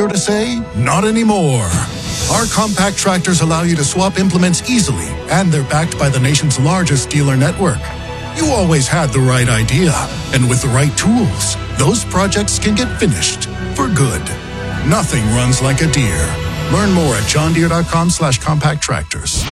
easier to say? Not anymore. Our compact tractors allow you to swap implements easily, and they're backed by the nation's largest dealer network. You always had the right idea, and with the right tools, those projects can get finished for good. Nothing runs like a Deere. Learn more at johndeere.com/compact tractors.